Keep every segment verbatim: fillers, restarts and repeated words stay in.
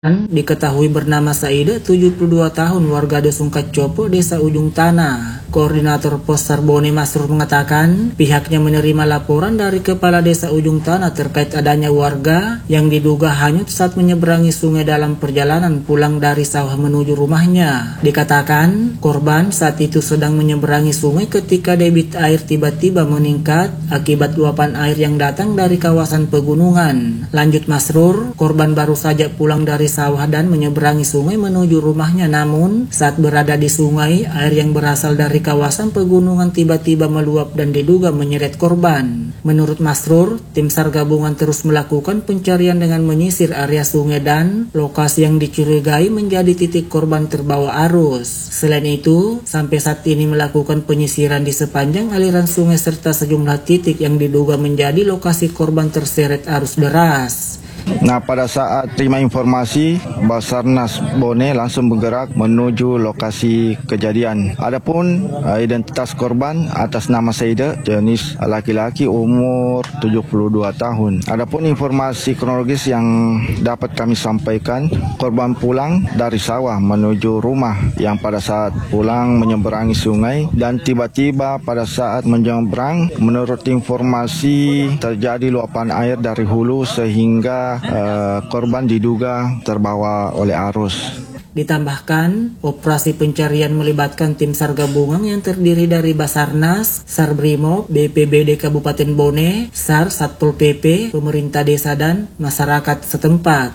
Diketahui bernama Saida, tujuh puluh dua tahun, warga Dusun Kacopo, Desa Ujung Tanah. Koordinator Pos Sarbone Masrur mengatakan pihaknya menerima laporan dari Kepala Desa Ujung Tanah terkait adanya warga yang diduga hanyut saat menyeberangi sungai dalam perjalanan pulang dari sawah menuju rumahnya. Dikatakan korban saat itu sedang menyeberangi sungai ketika debit air tiba-tiba meningkat akibat luapan air yang datang dari kawasan pegunungan. Lanjut Masrur, korban baru saja pulang dari sawah dan menyeberangi sungai menuju rumahnya, namun saat berada di sungai, air yang berasal dari kawasan pegunungan tiba-tiba meluap dan diduga menyeret korban. Menurut Masrur, tim SAR gabungan terus melakukan pencarian dengan menyisir area sungai dan lokasi yang dicurigai menjadi titik korban terbawa arus. Selain itu, sampai saat ini melakukan penyisiran di sepanjang aliran sungai serta sejumlah titik yang diduga menjadi lokasi korban terseret arus deras. Nah, pada saat terima informasi, Basarnas Bone langsung bergerak menuju lokasi kejadian. Adapun uh, identitas korban atas nama Saida, jenis laki-laki, umur tujuh puluh dua tahun. Adapun informasi kronologis yang dapat kami sampaikan, korban pulang dari sawah menuju rumah yang pada saat pulang menyeberangi sungai dan tiba-tiba pada saat menyeberang, menurut informasi terjadi luapan air dari hulu sehingga Uh, korban diduga terbawa oleh arus. Ditambahkan, operasi pencarian melibatkan tim SAR gabungan yang terdiri dari Basarnas, SAR Brimob, B P B D Kabupaten Bone, SAR, Satpol P P, pemerintah desa dan masyarakat setempat.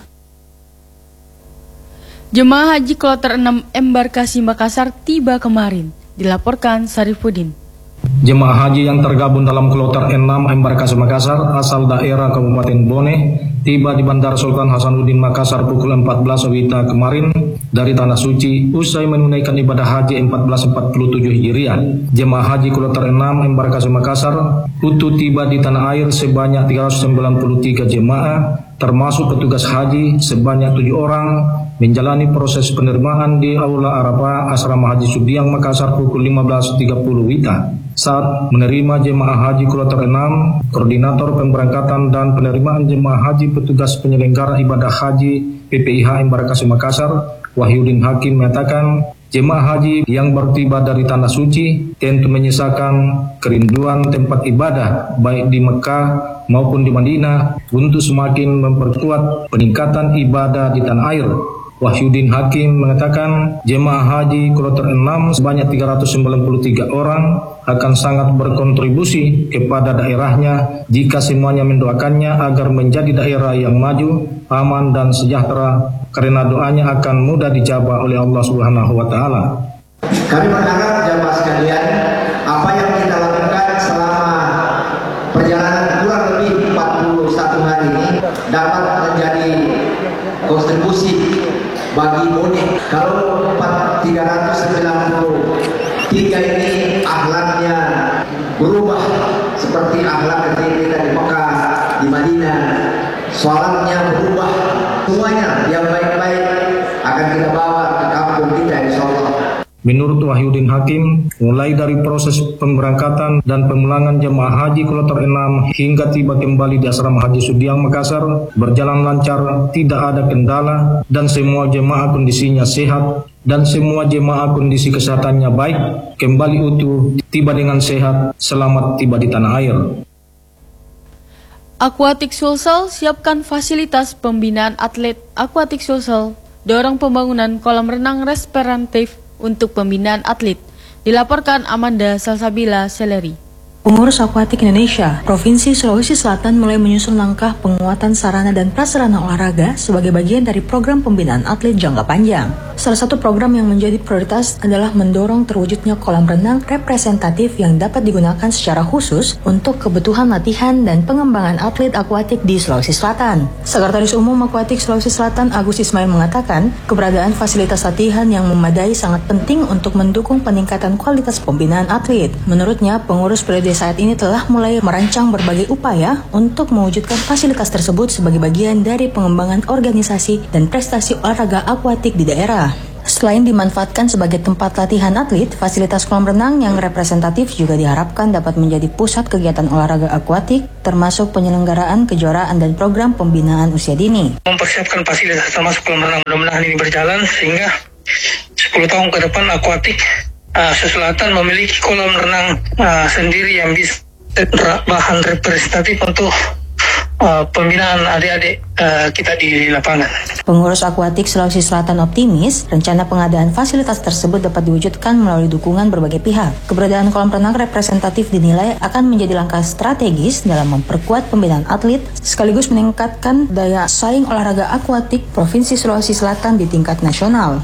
Jemaah Haji Kloter enam Embarkasi Makassar tiba kemarin, dilaporkan Sarifudin. Jemaah haji yang tergabung dalam Kloter enam Embarkasi Makassar asal daerah Kabupaten Bone tiba di Bandara Sultan Hasanuddin Makassar pukul empat belas wita kemarin dari Tanah Suci usai menunaikan ibadah haji seribu empat ratus empat puluh tujuh Hijriah. Jemaah haji Kloter enam Embarkasi Makassar utuh tiba di tanah air sebanyak tiga ratus sembilan puluh tiga jemaah, termasuk petugas haji sebanyak tujuh orang, menjalani proses penerimaan di Aula Arafah Asrama Haji Sudiang Makassar pukul lima belas tiga puluh wita. Saat menerima jemaah haji Kloter enam, Koordinator Pemberangkatan dan Penerimaan Jemaah Haji Petugas Penyelenggara Ibadah Haji P P I H Embarkasi Makassar, Wahyudin Hakim mengatakan, jemaah haji yang baru tiba dari Tanah Suci tentu menyisakan kerinduan tempat ibadah baik di Mekah maupun di Madinah untuk semakin memperkuat peningkatan ibadah di tanah air. Wahyudin Hakim mengatakan jemaah haji Kloter enam sebanyak tiga ratus sembilan puluh tiga orang akan sangat berkontribusi kepada daerahnya jika semuanya mendoakannya agar menjadi daerah yang maju, aman dan sejahtera, karena doanya akan mudah dijabah oleh Allah Subhanahu wa taala. Kami berharap jamaah sekalian, apa yang kita lakukan selama perjalanan kurang lebih empat puluh satu hari ini dapat menjadi kontribusi bagi Bone. Kalau tiga ratus sembilan puluh tiga ini akhlaknya berubah seperti akhlak ketika kita di Mekah, di Madinah, sholatnya berubah, semuanya yang baik-baik akan kita bawa ke kampung kita insya Allah. Menurut Wahyudin Hakim, mulai dari proses pemberangkatan dan pemulangan jemaah haji Kloter enam hingga tiba kembali di Asrama Haji Sudiang Makassar berjalan lancar, tidak ada kendala dan semua jemaah kondisinya sehat dan semua jemaah kondisi kesehatannya baik, kembali utuh, tiba dengan sehat, selamat tiba di tanah air. Aquatic Sulsel siapkan fasilitas pembinaan atlet. Aquatic Sulsel dorong pembangunan kolam renang restoratif untuk pembinaan atlet. Dilaporkan Amanda Salsabila Seleri. Pengurus Akuatik Indonesia, Provinsi Sulawesi Selatan mulai menyusun langkah penguatan sarana dan prasarana olahraga sebagai bagian dari program pembinaan atlet jangka panjang. Salah satu program yang menjadi prioritas adalah mendorong terwujudnya kolam renang representatif yang dapat digunakan secara khusus untuk kebutuhan latihan dan pengembangan atlet akuatik di Sulawesi Selatan. Sekretaris Umum Akuatik Sulawesi Selatan Agus Ismail mengatakan, keberadaan fasilitas latihan yang memadai sangat penting untuk mendukung peningkatan kualitas pembinaan atlet. Menurutnya, pengurus periode saat ini telah mulai merancang berbagai upaya untuk mewujudkan fasilitas tersebut sebagai bagian dari pengembangan organisasi dan prestasi olahraga akuatik di daerah. Selain dimanfaatkan sebagai tempat latihan atlet, fasilitas kolam renang yang representatif juga diharapkan dapat menjadi pusat kegiatan olahraga akuatik, termasuk penyelenggaraan kejuaraan dan program pembinaan usia dini. Mempersiapkan fasilitas termasuk kolam renang, mudah-mudahan ini berjalan sehingga sepuluh tahun ke depan akuatik uh, Selatan memiliki kolam renang uh, sendiri yang bisa bahan representatif untuk Uh, pembinaan adik-adik uh, kita di lapangan. Pengurus Akuatik Sulawesi Selatan optimis rencana pengadaan fasilitas tersebut dapat diwujudkan melalui dukungan berbagai pihak. Keberadaan kolam renang representatif dinilai akan menjadi langkah strategis dalam memperkuat pembinaan atlet sekaligus meningkatkan daya saing olahraga akuatik Provinsi Sulawesi Selatan di tingkat nasional.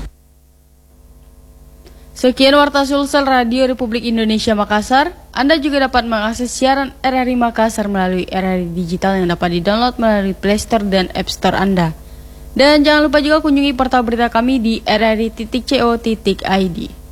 Sekian Warta Sulsel Radio Republik Indonesia Makassar. Anda juga dapat mengakses siaran R R I Makassar melalui R R I Digital yang dapat di-download melalui Play Store dan App Store Anda. Dan jangan lupa juga kunjungi portal berita kami di r r i titik co titik i d.